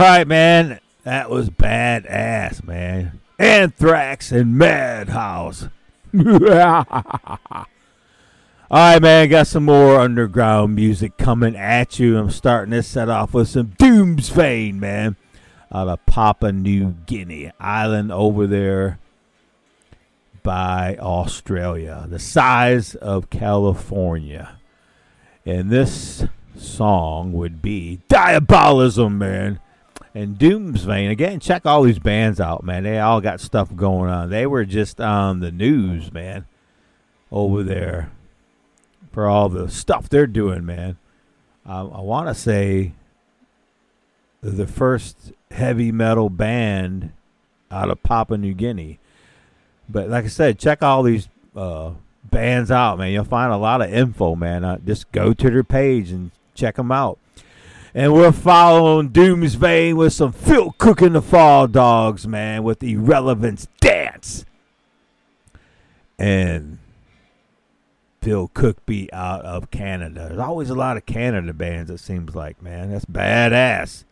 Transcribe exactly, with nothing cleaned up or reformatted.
right, man. That was badass, man. Anthrax and Madhouse. All right, man. Got some more underground music coming at you. I'm starting this set off with some Doomsvane, man. Out of Papua New Guinea, island over there by Australia, the size of California. And this song would be Diabolism, man. And Doomsvane, again, check all these bands out, man. They all got stuff going on. They were just on the news, man, over there for all the stuff they're doing, man. Um, I want to say the first heavy metal band out of Papua New Guinea. But like I said, check all these uh, bands out, man. You'll find a lot of info, man. Uh, just go to their page and check them out. And we're following Doomsvane with some Phil Cook and the Fall Dogs, man, with Irrelevance Dance. And Phil Cook be out of Canada. There's always a lot of Canada bands, it seems like, man. That's badass.